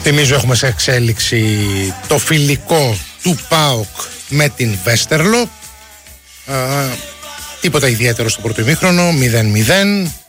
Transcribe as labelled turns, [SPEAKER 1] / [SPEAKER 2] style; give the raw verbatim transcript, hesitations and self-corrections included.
[SPEAKER 1] Θυμίζω έχουμε σε εξέλιξη το φιλικό του ΠΑΟΚ με την Βέστερλο. Α, τίποτα ιδιαίτερο στο πρώτο ημίχρονο, μηδέν μηδέν.